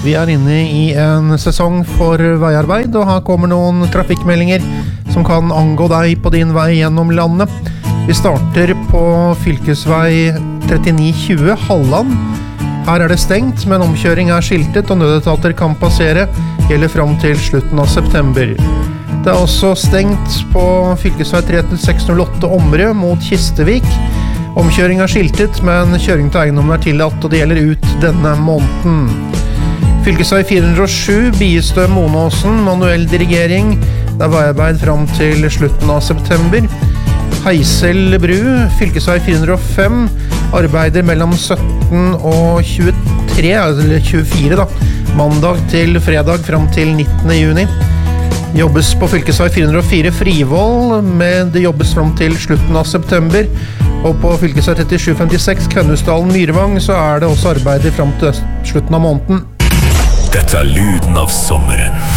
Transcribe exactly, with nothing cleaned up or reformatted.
Vi er inne i en sesong for veiarbeid, og her kommer noen trafikkmeldinger som kan angå deg på din vei gjennom landet. Vi starter på fylkesvei trettini tjue Halland. Her er det stengt, men omkjøring er skiltet, og nødetater kan passere, gjelder frem til slutten av september. Det er også stengt på fylkesvei tre seks null åtte Omre mot Kistevik. Omkjøring er skiltet, men kjøring til eiendom er tillatt, og det gjelder ut denne måneden. Fylkesvei fire hundre og sju, Biestø Monåsen, manuell dirigering. Det er veiarbeid frem til slutten av september. Heisel bru, fylkesvei fire hundre og fem, arbeider mellom sytten og tjuetre, eller tjuefire da, mandag til fredag frem til nittende juni. Jobbes på fylkesvei fire hundre og fire Frivoll, men det jobbes frem til slutten av september. Og på fylkesvei trettisju femtiseks Kvennhusdalen Myrvang så er det også arbeider frem til slutten av måneden. Dette er lyden av sommeren.